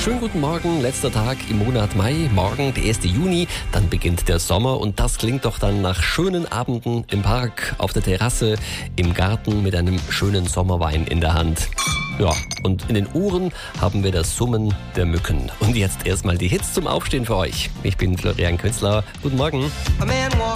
Schönen guten Morgen, letzter Tag im Monat Mai, morgen der 1. Juni, dann beginnt der Sommer und das klingt doch dann nach schönen Abenden im Park, auf der Terrasse, im Garten mit einem schönen Sommerwein in der Hand. Ja, und in den Ohren haben wir das Summen der Mücken. Und jetzt erstmal die Hits zum Aufstehen für euch. Ich bin Florian Künstler, guten Morgen. A man walked